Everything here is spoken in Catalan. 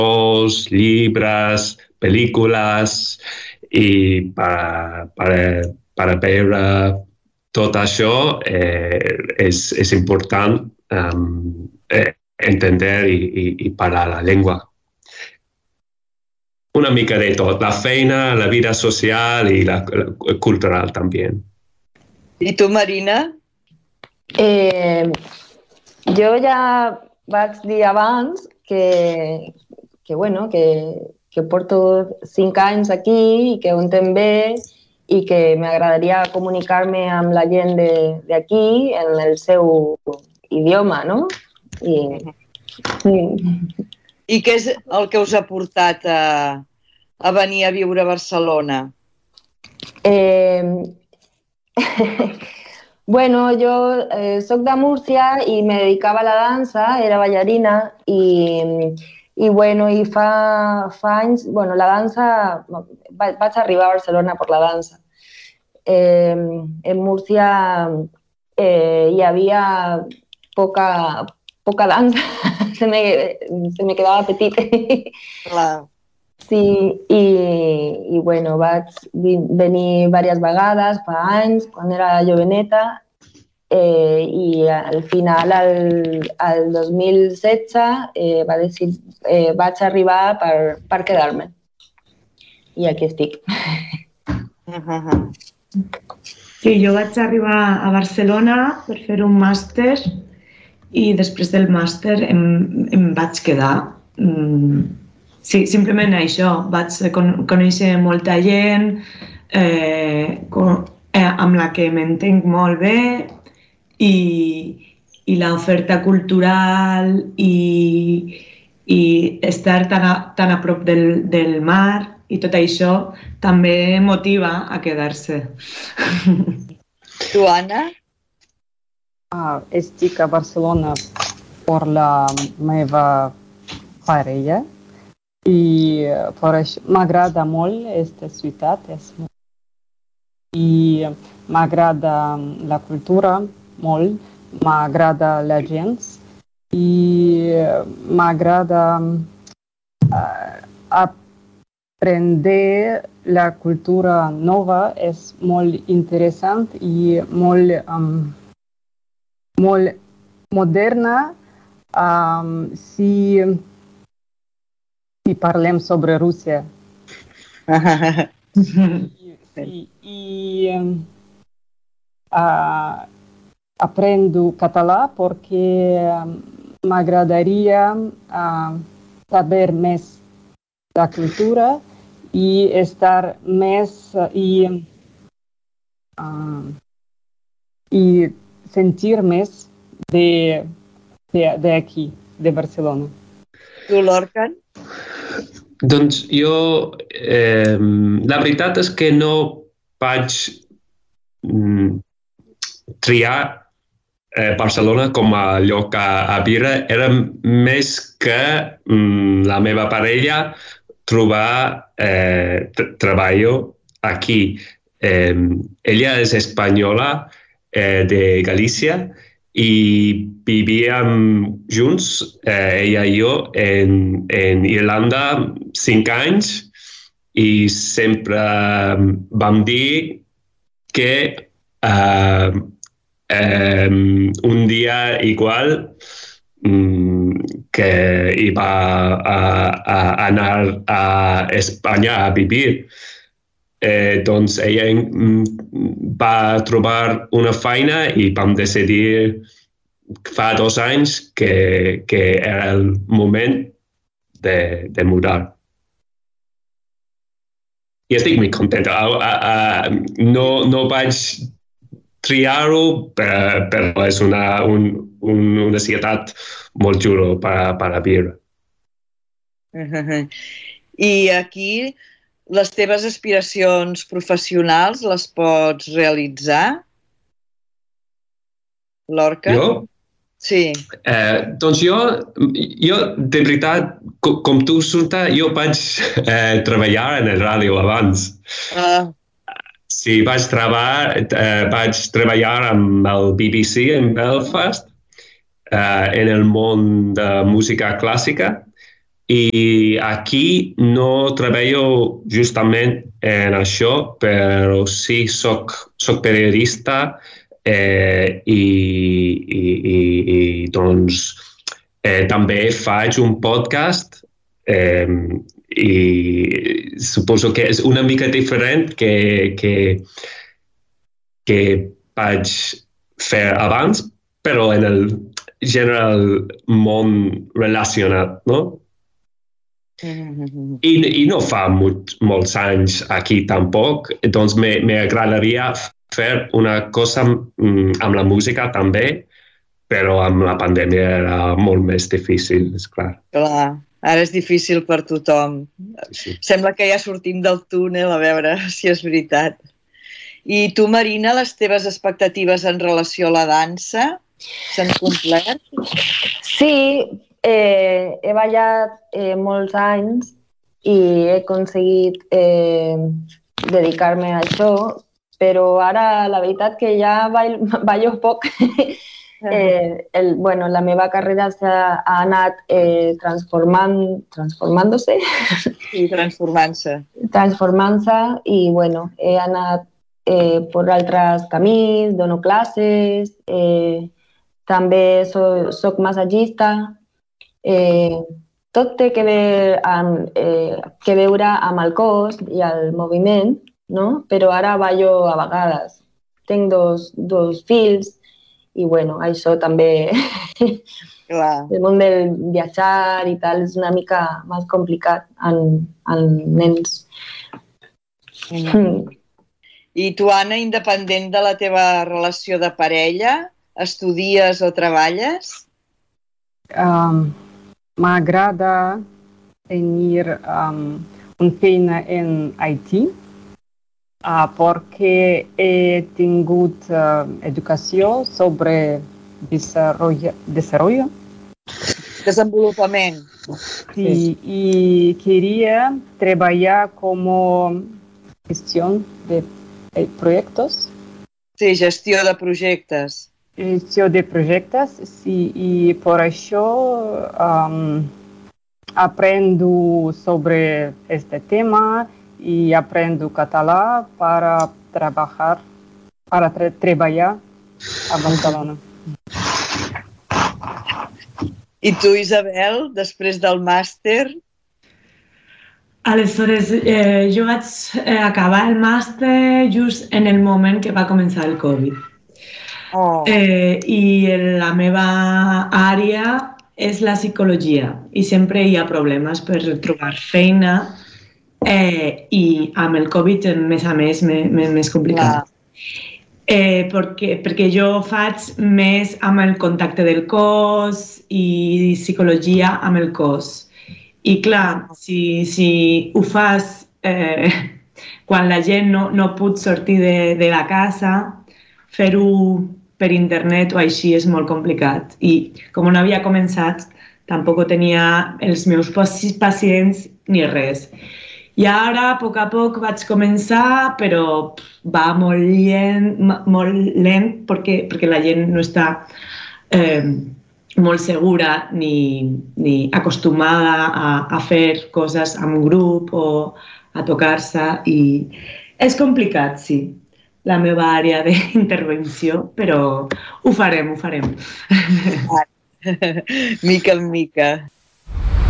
llibres, pel·lícules, i per veure tot això és important entendre i parlar la llengua. Una mica de tot, la feina, la vida social i la cultural també. I tu, Marina? Jo ja vaig dir abans que porto 5 anys aquí i que ho entenc bé i que m'agradaria comunicar-me amb la gent d'aquí en el seu idioma, no? I què és el que us ha portat a venir a viure a Barcelona? Bueno, jo soc de Múrcia i me dedicava a la dansa, era ballarina i fa anys, la dansa, vaig arribar a Barcelona per la dansa. En Múrcia hi havia poca dansa, se me quedava petit. Clar. Sí, i vaig venir diverses vegades, fa anys, quan era joveneta, i al final, al 2016, vaig arribar per quedar-me. I aquí estic. Sí, jo vaig arribar a Barcelona per fer un màster i després del màster em vaig quedar. Sí, simplement això. Vaig conèixer molta gent amb la que m'entenc molt bé i l'oferta cultural i estar tan a prop del mar i tot això també motiva a quedar-se. Tu, Anna? Estic a Barcelona per la meva parella i per això m'agrada molt aquesta ciutat i m'agrada la cultura molt, m'agrada la gent i m'agrada aprendre la cultura nova, és molt interessant i molt moderna si parlem sobre Rússia. I aprendo català perquè m'agradaria saber més la cultura i estar més i sentir més d'aquí, de Barcelona. Tu, Lorcan? Doncs jo, la veritat és que no vaig triar Barcelona com a lloc a viure. Era més que la meva parella trobar treball aquí. Ella és espanyola de Galícia i vivíem junts, ella i jo, en Irlanda 5 anys i sempre vam dir que un dia igual que iba a anar a Espanya a vivir. Doncs ella va trobar una feina i vam decidir fa 2 anys que era el moment de mudar. I estic molt content. No vaig triar-ho, però és una ciutat molt xula per a viure. I aquí les teves aspiracions professionals les pots realitzar? Lorca? Jo? Sí. Doncs jo, de veritat, com tu, Sunta, jo vaig treballar en el ràdio abans. Sí, vaig treballar amb el BBC en Belfast en el món de música clàssica I aquí no treballo justament en això, però sí soc periodista i doncs també faig un podcast i suposo que és una mica diferent que vaig fer abans, però en el general món relacionat, no? I no fa molts anys aquí tampoc, doncs m'agradaria fer una cosa amb la música també, però amb la pandèmia era molt més difícil, és clar. Clar, ara és difícil per tothom. Sí. Sembla que ja sortim del túnel, a veure si és veritat. I tu, Marina, les teves expectatives en relació a la dansa s'han complert? Sí, he ballat molts anys i he aconseguit dedicar-me a això, però ara la veritat que ja ballo poc. La meva carrera ha anat transformant-se. Sí, transformant-se i he anat per altres camins, dono classes, també soc massatgista. Tot té que veure amb el cos i el moviment, no? Però ara ballo a vegades. Tinc dos fills i això també, el món del viatjar i tal és una mica més complicat en nens. I tu, Anna, independent de la teva relació de parella, estudies o treballes? M'agrada tenir una feina en Haití perquè he tingut educació sobre Desenvolupament. Sí, y quería trabajar como gestión de proyectos. Sí, gestió de projectes. Gestión de proyectos, sí, y por eso aprendo sobre este tema y aprendo catalán para trabajar a Barcelona. I tu, Isabel, després del màster? Aleshores, jo vaig acabar el màster just en el moment que va començar el Covid. I la meva àrea és la psicologia i sempre hi ha problemes per trobar feina i amb el Covid, a més, més complicat. Perquè jo faig més amb el contacte del cos i psicologia amb el cos. I clar, si ho fas quan la gent no pot sortir de la casa, fer-ho per internet o així és molt complicat. I com no havia començat, tampoc tenia els meus pacients ni res. I ara, a poc vaig començar, però va molt lent perquè la gent no està molt segura ni acostumada a fer coses en grup o a tocar-se. I és complicat, sí, la meva àrea d'intervenció, però ho farem. Mica en mica.